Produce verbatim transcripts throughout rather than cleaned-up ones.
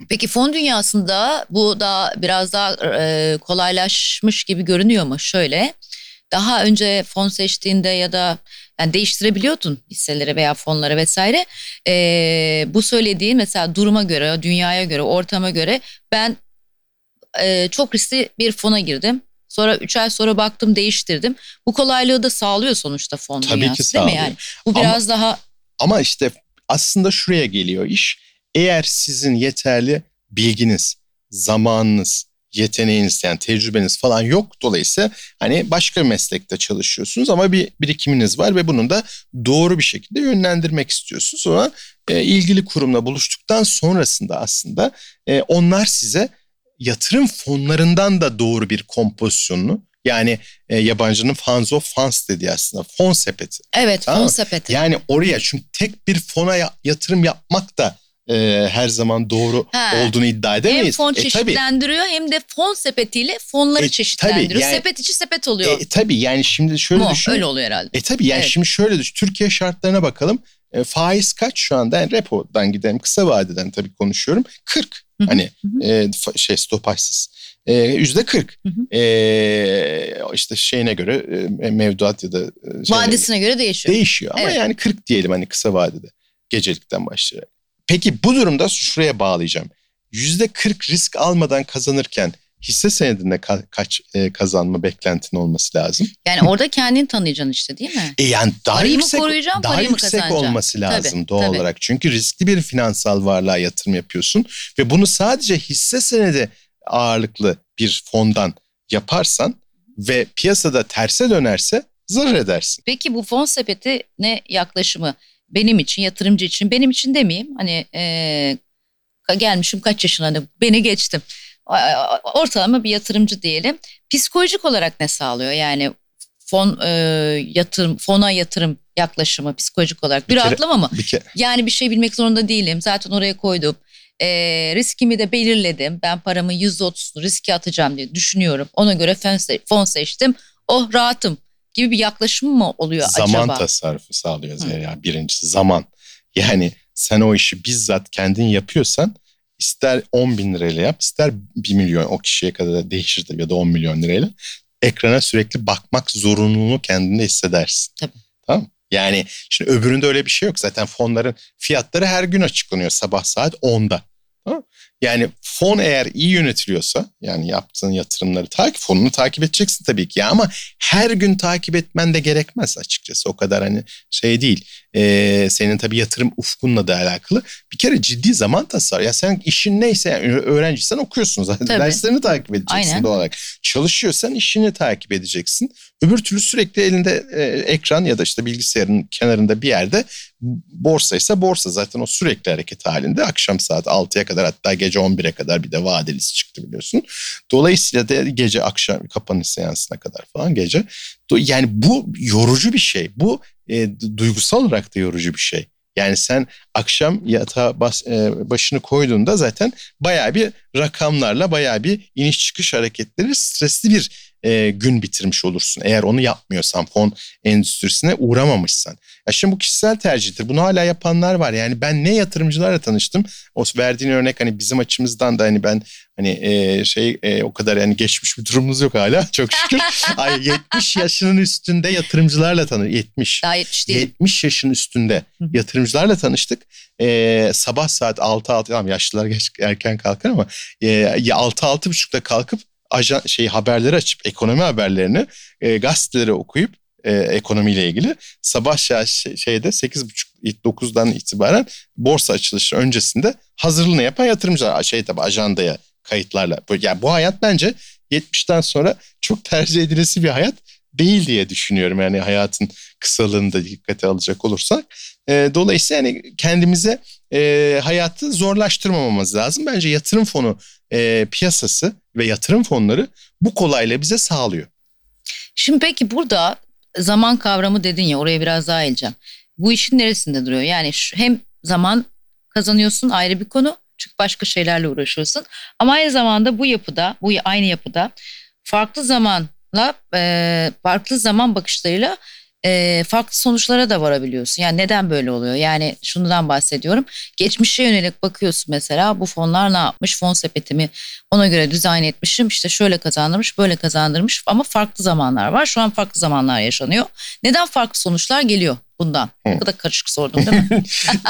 Peki fon dünyasında bu da biraz daha e, kolaylaşmış gibi görünüyor mu? Şöyle, daha önce fon seçtiğinde ya da yani değiştirebiliyordun hisseleri veya fonları vesaire. E, bu söylediğin mesela duruma göre, dünyaya göre, ortama göre ben e, çok riskli bir fona girdim. Sonra üç ay sonra baktım değiştirdim. Bu kolaylığı da sağlıyor sonuçta fon Tabii ki dünyası değil mi sağlıyor. yani? Bu Ama biraz daha ama işte aslında şuraya geliyor iş. Eğer sizin yeterli bilginiz, zamanınız, yeteneğiniz yani tecrübeniz falan yok. Dolayısıyla hani başka bir meslekte çalışıyorsunuz ama bir birikiminiz var ve bunu da doğru bir şekilde yönlendirmek istiyorsunuz. Sonra e, ilgili kurumla buluştuktan sonrasında aslında e, onlar size yatırım fonlarından da doğru bir kompozisyonunu yani e, yabancının funds of funds dediği aslında fon sepeti. evet Tamam fon mı? sepeti. Yani oraya çünkü tek bir fona ya- yatırım yapmak da e, her zaman doğru Ha, olduğunu iddia hem edemeyiz. fon E tabii, çeşitlendiriyor hem de fon sepetiyle fonları e, tabii çeşitlendiriyor. yani Sepet içi sepet oluyor e, tabii yani şimdi şöyle mu? Öyle düşün. oluyor herhalde. E tabii yani Evet. şimdi şöyle düşün. Türkiye şartlarına bakalım. E, faiz kaç şu anda? Yani repodan gidelim. Kısa vadeden tabii konuşuyorum. kırk. Hı hı, Hani hı hı, e, fa- şey stopajsız. E, yüzde kırk. hı hı. E, işte şeyine göre e, mevduat ya da e, şeyine göre Vadesine göre değişiyor. değişiyor. Ama Evet. yani kırk diyelim hani kısa vadede. Gecelikten başlayarak. Peki bu durumda şuraya bağlayacağım. yüzde kırk risk almadan kazanırken hisse senedinde ka- kaç e, kazanma beklentin olması lazım? Yani orada kendini tanıyacaksın işte değil mi? E yani daha Parayı mı yüksek koruyacaksın, daha parayı mı yüksek kazanacaksın? olması Tabii, lazım doğal tabii. olarak. Çünkü riskli bir finansal varlığa yatırım yapıyorsun ve bunu sadece hisse senedi ağırlıklı bir fondan yaparsan ve piyasada terse dönerse zarar edersin. Peki bu fon sepeti ne yaklaşımı benim için, yatırımcı için, benim için demeyeyim. Hani eee, gelmişim kaç yaşına hani beni geçtim. Ortalama bir yatırımcı diyelim. Psikolojik olarak ne sağlıyor? Yani fon eee, yatırım, fona yatırım yaklaşımı psikolojik olarak Bir bir kere rahatlama mı? bir kere Yani bir şey bilmek zorunda değilim. Zaten oraya koydum. Eee, riskimi de belirledim. Ben paramı yüzde otuzunu riske atacağım diye düşünüyorum. Ona göre fon, se- fon seçtim. Oh rahatım gibi bir yaklaşım mı oluyor zaman acaba? tasarrufu sağlıyor Hı. Zehra. Birincisi zaman. Yani sen o işi bizzat kendin yapıyorsan ister on bin lirayla yap ister bir milyon o kişiye kadar da değişir tabii ya da on milyon lirayla. Ekrana sürekli bakmak zorunluluğunu kendinde hissedersin. Tabii. Tamam mı? Yani şimdi öbüründe öyle bir şey yok. Zaten fonların fiyatları her gün açıklanıyor sabah saat onda. Tamam mı? Yani fon eğer iyi yönetiliyorsa yani yaptığın yatırımları takip fonunu takip edeceksin tabii ki ya ama her gün takip etmen de gerekmez açıkçası o kadar hani şey değil. Ee, senin tabii yatırım ufkunla da alakalı bir kere ciddi zaman tasarruf. Ya sen işin neyse yani öğrenciysen okuyorsun zaten Tabii. derslerini takip edeceksin Aynen. doğal olarak. Çalışıyorsan işini takip edeceksin. Öbür türlü sürekli elinde e, ekran ya da işte bilgisayarın kenarında bir yerde borsaysa borsa zaten o sürekli hareket halinde akşam saat altıya kadar hatta gece on bire kadar bir de vadelisi çıktı biliyorsun. Dolayısıyla da gece akşam kapanış seansına kadar falan gece. Yani bu yorucu bir şey. Bu e, duygusal olarak da yorucu bir şey. Yani sen akşam yatağa bas, e, başını koyduğunda zaten bayağı bir rakamlarla bayağı bir iniş çıkış hareketleri stresli bir e, gün bitirmiş olursun. Eğer onu yapmıyorsan fon endüstrisine uğramamışsan. Ya şimdi bu kişisel tercihtir. Bunu hala yapanlar var. Yani ben ne yatırımcılarla tanıştım. O verdiğin örnek hani bizim açımızdan da hani ben hani e, şey e, o kadar yani geçmiş bir durumumuz yok hala çok şükür. Ay yetmiş yaşının üstünde yatırımcılarla tanıştık. yetmiş. Daha yetmiş değil. yetmiş yaşın üstünde yatırımcılarla tanıştık. Ee, sabah saat altı altı tamam yaşlılar geç, erken kalkar ama e, altı altı buçukta kalkıp ajan, şey haberleri açıp ekonomi haberlerini e, gazeteleri okuyup e, ekonomiyle ilgili sabah şey, şeyde sekiz buçuk dokuzdan itibaren borsa açılışı öncesinde hazırlığını yapan yatırımcılar şey tabii ajandaya kayıtlarla. Yani bu hayat bence yetmişten sonra çok tercih edilesi bir hayat değil diye düşünüyorum. Yani hayatın kısalığını da dikkate alacak olursak. E, dolayısıyla yani kendimize e, hayatı zorlaştırmamamız lazım. Bence yatırım fonu e, piyasası ve yatırım fonları bu kolaylığı bize sağlıyor. Şimdi peki burada zaman kavramı dedin ya oraya biraz daha eğileceğim. Bu işin neresinde duruyor? Yani şu, hem zaman kazanıyorsun ayrı bir konu. Çünkü başka şeylerle uğraşıyorsun. Ama aynı zamanda bu yapıda, bu aynı yapıda farklı zamanla, e, farklı zaman bakışlarıyla e, farklı sonuçlara da varabiliyorsun. Yani neden böyle oluyor? Yani şundan bahsediyorum. Geçmişe yönelik bakıyorsun mesela, bu fonlar ne yapmış? Fon sepetimi ona göre dizayn etmişim. İşte şöyle kazandırmış, böyle kazandırmış ama farklı zamanlar var. Şu an farklı zamanlar yaşanıyor. Neden farklı sonuçlar geliyor bundan? Bu kadar karışık sordum değil mi?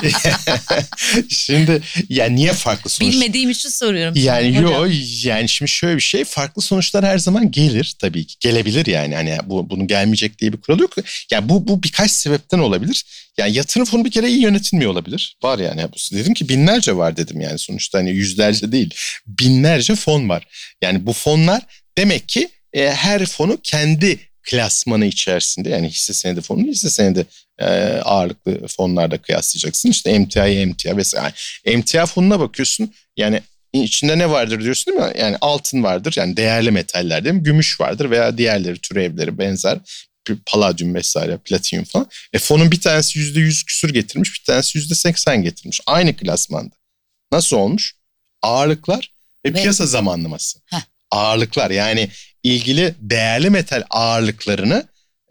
Şimdi yani niye farklı sonuç? Bilmediğim için soruyorum. Yani sana, yo hocam. yani şimdi şöyle bir şey, farklı sonuçlar her zaman gelir tabii ki, gelebilir yani hani bu bunun gelmeyecek diye bir kural yok. Yani bu bu birkaç sebepten olabilir. Yani yatırım fonu bir kere iyi yönetilmiyor olabilir. Var yani, dedim ki binlerce var dedim, yani sonuçta hani yüzlerce değil, binlerce fon var. Yani bu fonlar demek ki e, her fonu kendi klasmanı içerisinde, yani hisse senedi fonunu hisse senedi e, ağırlıklı fonlarda kıyaslayacaksın. İşte emtiayı emtia vesaire. Emtia fonuna bakıyorsun, yani içinde ne vardır diyorsun değil mi? Yani altın vardır, yani değerli metaller değil mi? Gümüş vardır veya diğerleri, türevleri benzer, paladyum vesaire, platinyum falan. E fonun bir tanesi yüzde yüz küsur getirmiş, bir tanesi yüzde seksen getirmiş. Aynı klasmanda. Nasıl olmuş? Ağırlıklar ve, ve... piyasa zamanlaması. Heh. Ağırlıklar, yani ilgili değerli metal ağırlıklarını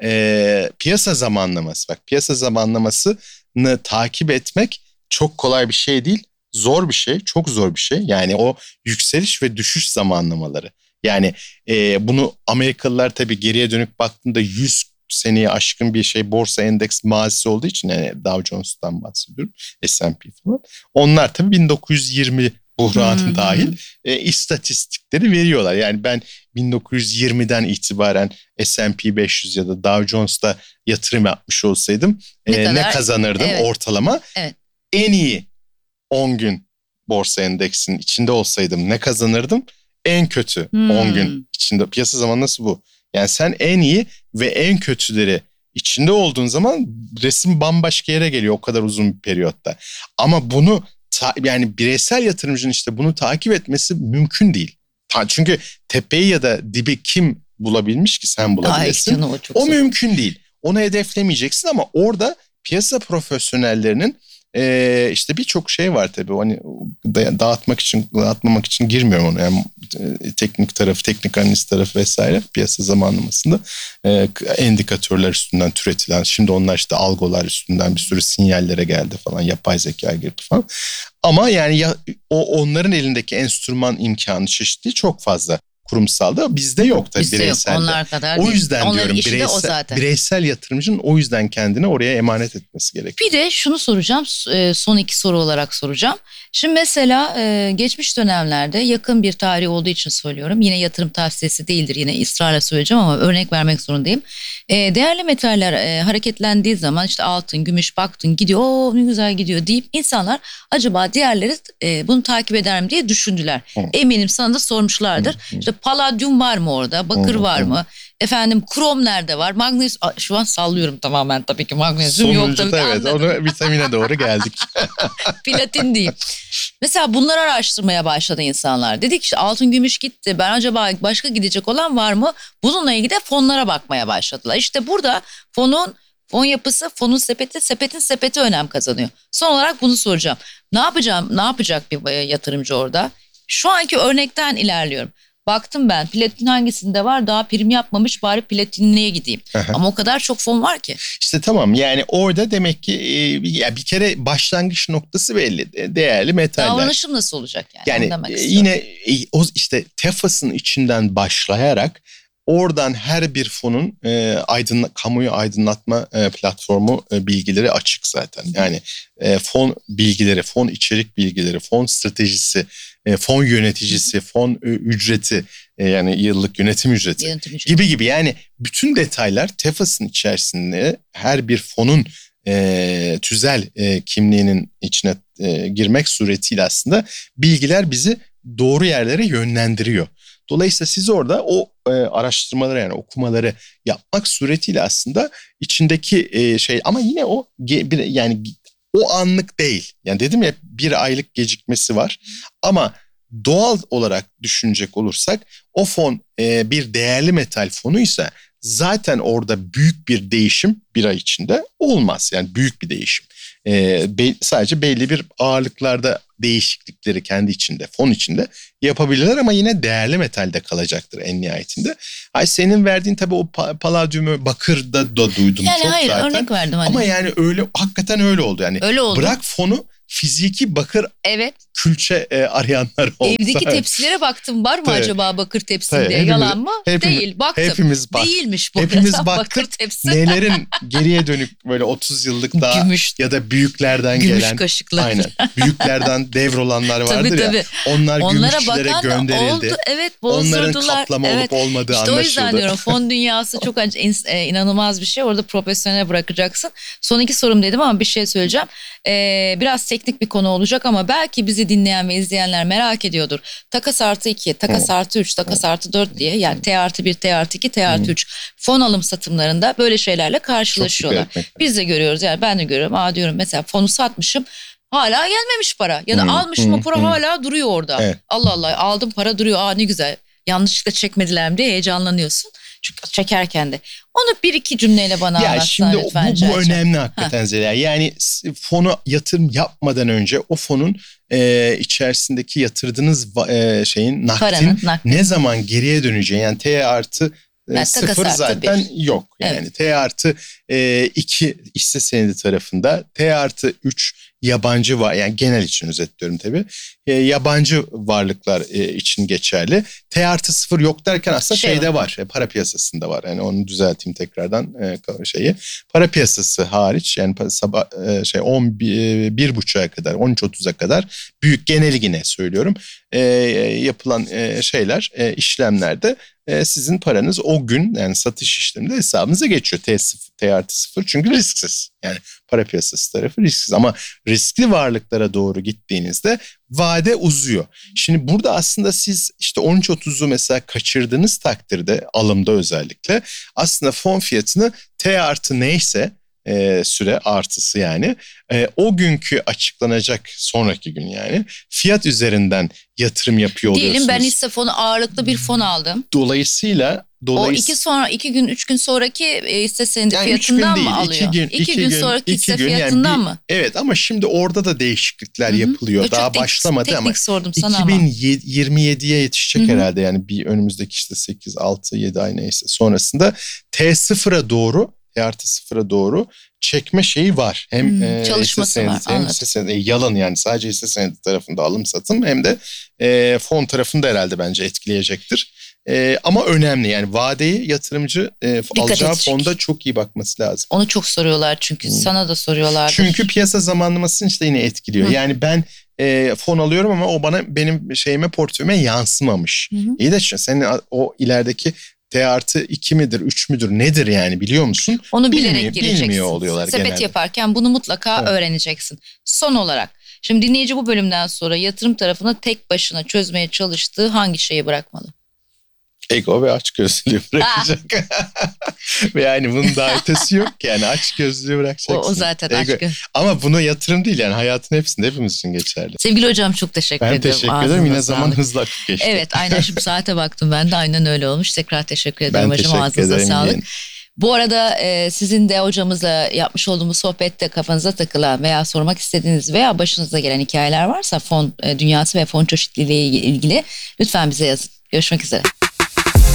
e, piyasa zamanlaması. Bak, piyasa zamanlamasını takip etmek çok kolay bir şey değil. Zor bir şey, çok zor bir şey. Yani o yükseliş ve düşüş zamanlamaları. Yani e, bunu Amerikalılar tabii geriye dönük baktığında yüz seneye aşkın bir şey, borsa endeks mazisi olduğu için, yani Dow Jones'tan bahsediyorum, S and P falan. Onlar tabii bin dokuz yüz yirmi buhranı hmm. dahil e, istatistikleri veriyorlar. Yani ben bin dokuz yüz yirmiden itibaren S and P beş yüz ya da Dow Jones'ta yatırım yapmış olsaydım ne, e, ne kazanırdım evet. ortalama? Evet. En iyi on gün borsa endeksinin içinde olsaydım ne kazanırdım? En kötü hmm. on gün içinde. Piyasa zamanı nasıl bu? Yani sen en iyi ve en kötüleri içinde olduğun zaman resim bambaşka yere geliyor o kadar uzun bir periyotta. Ama bunu ta, yani bireysel yatırımcının işte bunu takip etmesi mümkün değil. Ta, çünkü tepeyi ya da dibi kim bulabilmiş ki sen bulabilesin? Ay, canım, o o mümkün değil. Onu hedeflemeyeceksin ama orada piyasa profesyonellerinin Ee, işte birçok şey var tabii. Hani dağıtmak için, dağıtmamak için girmiyorum ona. Yani teknik tarafı, teknik analiz tarafı vesaire, piyasa zamanlamasında e, endikatörler üstünden türetilen, şimdi onlar işte algolar üstünden bir sürü sinyallere geldi falan, yapay zeka girdi falan. Ama yani ya, o onların elindeki enstrüman imkanı, çeşitliği çok fazla. Kurumsalda bizde yok tabii, bizde bireyselde. Yok, onlar kadar o değil. yüzden Onların diyorum işi de o bireysel, zaten. bireysel yatırımcının o yüzden kendini oraya emanet etmesi gerekiyor. Bir de şunu soracağım, son iki soru olarak soracağım. Şimdi mesela geçmiş dönemlerde, yakın bir tarih olduğu için söylüyorum, yine yatırım tavsiyesi değildir, yine ısrarla söyleyeceğim ama örnek vermek zorundayım. Değerli metaller hareketlendiği zaman işte altın, gümüş baktın gidiyor, o ne güzel gidiyor deyip insanlar acaba diğerleri bunu takip eder mi diye düşündüler. Hı. Eminim sana da sormuşlardır. Hı. İşte paladyum var mı orada, bakır hı, var hı. mı? Efendim krom nerede var? Magnezyum, şu an sallıyorum tamamen tabii ki, magnezyum yok tabii ki, evet, anladım. Onu vitamine doğru geldik. Platin değil. Mesela bunları araştırmaya başladı insanlar. Dedik işte altın gümüş gitti. Ben acaba başka gidecek olan var mı? Bununla ilgili de fonlara bakmaya başladılar. İşte burada fonun fon yapısı, fonun sepeti, sepetin sepeti önem kazanıyor. Son olarak bunu soracağım. Ne yapacağım? Ne yapacak bir yatırımcı orada? Şu anki örnekten ilerliyorum. Baktım ben platin hangisinde var, daha prim yapmamış, bari platinliğe gideyim. Aha. Ama o kadar çok fon var ki. İşte tamam, yani orada demek ki e, ya bir kere başlangıç noktası belli. Değerli metaller. Davranışım nasıl olacak yani? Yani e, yine e, o işte Tefas'ın içinden başlayarak oradan her bir fonun e, aydınla, kamuyu aydınlatma e, platformu e, bilgileri açık zaten. Yani e, fon bilgileri, fon içerik bilgileri, fon stratejisi, e, fon yöneticisi, fon e, ücreti, e, yani yıllık yönetim ücreti, yönetim ücreti gibi gibi. Yani bütün detaylar Tefas'ın içerisinde, her bir fonun e, tüzel e, kimliğinin içine e, girmek suretiyle aslında bilgiler bizi doğru yerlere yönlendiriyor. Dolayısıyla siz orada o e, araştırmaları, yani okumaları yapmak suretiyle aslında içindeki e, şey, ama yine o bir, yani o anlık değil. Yani dedim ya, bir aylık gecikmesi var ama doğal olarak düşünecek olursak o fon e, bir değerli metal fonuysa zaten orada büyük bir değişim bir ay içinde olmaz. Yani büyük bir değişim. e, be, sadece belli bir ağırlıklarda değişiklikleri kendi içinde, fon içinde yapabilirler ama yine değerli metalde kalacaktır en nihayetinde. Ay senin verdiğin tabii o paladyumu bakırda da duydum yani çok hayır, zaten. örnek verdim hani. Ama yani öyle hakikaten öyle oldu yani. Öyle oldu. Bırak fonu, fiziki bakır evet. külçe e, arayanlar olsa. Evdeki tepsilere baktım, var mı tabii, acaba bakır tepsi diye, hepimiz, yalan mı? hepimiz, Değil, baktım. Hepimiz bak, değilmiş bu. Hepimiz bakır baktık tepsi. nelerin geriye dönük böyle otuz yıllık daha Gümüş, ya da büyüklerden gümüş gelen. Kaşıklar. Aynen. Büyüklerden devrolanlar vardır tabii, ya. tabii. Onlar Onlara gümüşçülere bakan gönderildi. oldu, evet, bozdurdular. Onların kaplama evet. olup olmadığı işte anlaşıldı. İşte o yüzden diyorum, fon dünyası çok inanılmaz bir şey. Orada profesyonele bırakacaksın. Son iki sorum dedim ama bir şey söyleyeceğim. Ee, biraz teknik bir konu olacak ama belki bizi dinleyen ve izleyenler merak ediyordur. Takas artı iki, takas artı üç, takas artı dört diye, yani T artı bir, T artı iki, T artı üç fon alım satımlarında böyle şeylerle karşılaşıyorlar. Biz de görüyoruz, yani ben de görüyorum. Aa diyorum, mesela fonu satmışım, hala gelmemiş para ya da hmm, almışım hmm, o para hmm. hala duruyor orada. Evet. Allah Allah, aldım, para duruyor, aa ne güzel, yanlışlıkla çekmediler mi diye heyecanlanıyorsun. Çünkü çekerken de. Onu bir iki cümleyle bana ya anlatsan şimdi lütfen. Bu, bu önemli hakikaten Zeliha. Yani fonu yatırım yapmadan önce o fonun e, içerisindeki yatırdığınız e, şeyin nakdin, Paranın, nakdin ne zaman geriye döneceği, yani T artı yani sıfır zaten bir. yok. Yani evet. T artı e, iki hisse senedi tarafında, T artı üç yabancı var, yani genel için özetliyorum tabii. E, yabancı varlıklar e, için geçerli. T artı sıfır yok derken aslında şey şeyde var. var. E, para piyasasında var. Yani onu düzelteyim tekrardan e, şeyi. Para piyasası hariç, yani sabah e, şey on bir buçuğa kadar, on üç otuza kadar büyük, geneli yine söylüyorum. E, yapılan e, şeyler, e, işlemlerde e, sizin paranız o gün, yani satış işleminde hesabınıza geçiyor. T sıfır, T artı sıfır çünkü risksiz. Yani para piyasası tarafı risksiz ama riskli varlıklara doğru gittiğinizde vade uzuyor. Şimdi burada aslında siz işte on üç otuzu mesela kaçırdığınız takdirde, alımda özellikle, aslında fon fiyatını T artı neyse e, süre artısı, yani e, o günkü açıklanacak sonraki gün, yani fiyat üzerinden yatırım yapıyor oluyorsunuz. Diyelim ben hisse fonu ağırlıklı bir fon aldım. Dolayısıyla Dolayısıyla, o iki sonra iki gün üç gün sonraki hisse senedi yani fiyatından değil, mı alıyor? İki gün, iki iki gün, gün sonraki hisse gün, fiyatından yani bir, mı? Evet, ama şimdi orada da değişiklikler Hı-hı. yapılıyor. Çok Daha tek, başlamadı ama sordum sana iki bin yirmi yediye yetişecek Hı-hı. herhalde, yani bir önümüzdeki işte sekiz altı yedi ay neyse sonrasında T sıfıra doğru, T artı sıfıra doğru çekme şeyi var. Hem hmm, e, hisse senedi, var, hem hisse senedi, yalan yani sadece hisse senedi tarafında alım satım, hem de e, fon tarafında herhalde bence etkileyecektir. E, ama önemli, yani vadeyi yatırımcı e, alacağı edecek. Fonda çok iyi bakması lazım. Onu çok soruyorlar çünkü, hmm. sana da soruyorlar. Çünkü piyasa zamanlamasını işte yine etkiliyor. Hı. Yani ben e, fon alıyorum ama o bana, benim şeyime, portföyüme yansımamış. Hı hı. İyi de senin o ilerideki T artı iki midir, üç müdür, nedir yani, biliyor musun? Onu bilerek bilmiyor, gireceksin. Bilmiyor oluyorlar Sepet genelde. yaparken bunu mutlaka evet. öğreneceksin. Son olarak, şimdi dinleyici bu bölümden sonra yatırım tarafına tek başına çözmeye çalıştığı hangi şeyi bırakmalı? Ego ve açgözlülüğü bırakacak. Ve yani bunun daha ötesi yok, yani açgözlülüğü bırakacaksın. O, o zaten açgözlülük. Ama buna yatırım değil, yani hayatın hepsinde hepimiz için geçerli. Sevgili hocam, çok teşekkür ben ederim. Ben teşekkür ederim. Yine zaman hızla akıp geçti. Evet, aynen, şimdi saate baktım ben de, aynen öyle olmuş. Tekrar teşekkür ederim ben hocam. Ağzınıza ederim, sağlık. Yine. Bu arada e, sizin de hocamızla yapmış olduğumuz sohbette kafanıza takılan veya sormak istediğiniz veya başınıza gelen hikayeler varsa fon e, dünyası ve fon çeşitliliği ile ilgili lütfen bize yazın. Görüşmek üzere.